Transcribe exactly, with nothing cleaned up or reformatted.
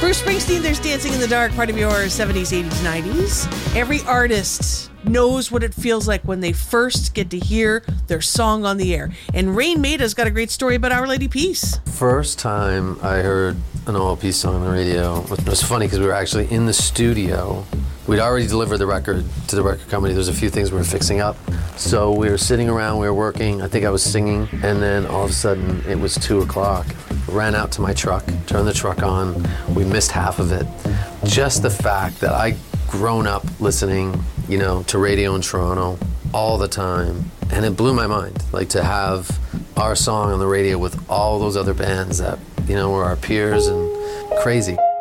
Bruce Springsteen, there's Dancing in the Dark, part of your seventies, eighties, nineties. Every artist knows what it feels like when they first get to hear their song on the air. And Rain Maida's got a great story about Our Lady Peace. First time I heard an O L P song on the radio, it was funny because we were actually in the studio. We'd already delivered the record to the record company. There's a few things we were fixing up. So we were sitting around, we were working, I think I was singing, and then all of a sudden it was two o'clock. Ran out to my truck, turned the truck on, we missed half of it. Just the fact that I'd grown up listening, you know, to radio in Toronto all the time, and it blew my mind, like to have our song on the radio with all those other bands that, you know, were our peers and crazy.